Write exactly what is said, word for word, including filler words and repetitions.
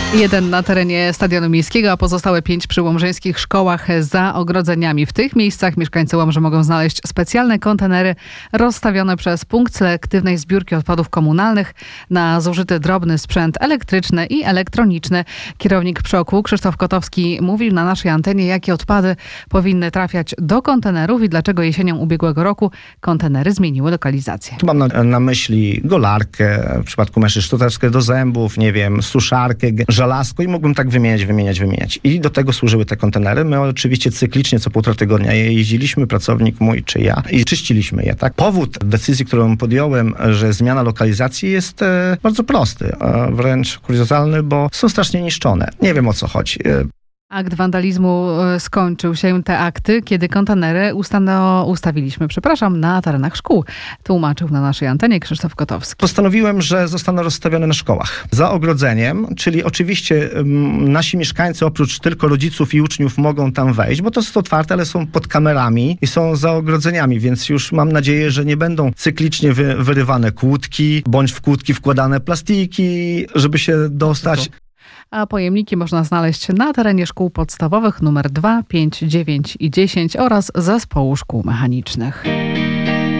Jeden na terenie Stadionu Miejskiego, a pozostałe pięć przy łomżyńskich szkołach za ogrodzeniami. W tych miejscach mieszkańcy Łomży mogą znaleźć specjalne kontenery rozstawione przez punkt selektywnej zbiórki odpadów komunalnych na zużyty drobny sprzęt elektryczny i elektroniczny. Kierownik Przoku Krzysztof Kotowski mówił na naszej antenie, jakie odpady powinny trafiać do kontenerów i dlaczego jesienią ubiegłego roku kontenery zmieniły lokalizację. Tu mam na, na myśli golarkę, w przypadku mężczyzn szczoteczkę do zębów, nie wiem, suszarkę, żelazko i mógłbym tak wymieniać, wymieniać, wymieniać. I do tego służyły te kontenery. My oczywiście cyklicznie co półtora tygodnia je jeździliśmy, pracownik mój czy ja, i czyściliśmy je. Tak? Powód decyzji, którą podjąłem, że zmiana lokalizacji jest e, bardzo prosty, e, wręcz kuriozalny, bo są strasznie niszczone. Nie wiem, o co chodzi. E, Akt wandalizmu skończył się, te akty, kiedy kontenery ustano, ustawiliśmy, przepraszam, na terenach szkół. Tłumaczył na naszej antenie Krzysztof Kotowski. Postanowiłem, że zostaną rozstawione na szkołach. Za ogrodzeniem, czyli oczywiście um, nasi mieszkańcy oprócz tylko rodziców i uczniów mogą tam wejść, bo to jest otwarte, ale są pod kamerami i są za ogrodzeniami, więc już mam nadzieję, że nie będą cyklicznie wy, wyrywane kłódki, bądź w kłódki wkładane plastiki, żeby się dostać. A pojemniki można znaleźć na terenie szkół podstawowych numer dwa, pięć, dziewięć i dziesięć oraz zespołu szkół mechanicznych.